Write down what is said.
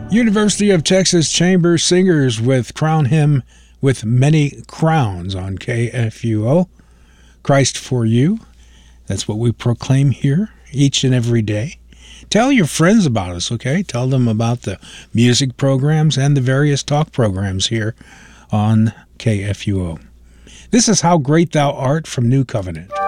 University of Texas Chamber Singers with Crown Him with Many Crowns on KFUO. Christ for You. That's what we proclaim here each and every day. Tell your friends about us, okay? Tell them about the music programs and the various talk programs here on KFUO. This is How Great Thou Art from New Covenant.